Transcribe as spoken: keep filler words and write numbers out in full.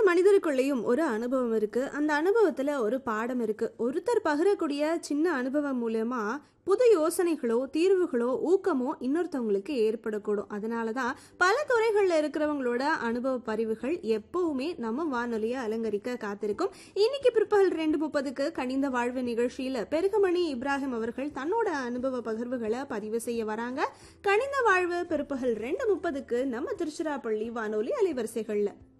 மனிதருக்குள்ளேயும் ஒரு அனுபவம் இருக்கு. அந்த அனுபவத்துல ஒரு பாடம் இருக்கு. ஒருத்தர் பகிரக்கூடிய சின்ன அனுபவம் மூலமா புது யோசனைகளோ தீர்வுகளோ ஊக்கமோ இன்னொருத்தவங்களுக்கு ஏற்படக்கூடும். அதனாலதான் பல துறைகள்ல இருக்கிறவங்களோட அனுபவ பரிவுகள் எப்பவுமே நம்ம வானொலியை அலங்கரிக்க காத்திருக்கும். இன்னைக்கு பிற்பகல் ரெண்டு முப்பதுக்கு கனிந்த வாழ்வு நிகழ்ச்சியில பெருகமணி இப்ராஹிம் அவர்கள் தன்னோட அனுபவ பகிர்வுகளை பதிவு செய்ய வராங்க. கனிந்த வாழ்வு பிற்பகல் ரெண்டு முப்பதுக்கு நம்ம திருச்சிராப்பள்ளி வானொலி அலைவரிசைகள்ல.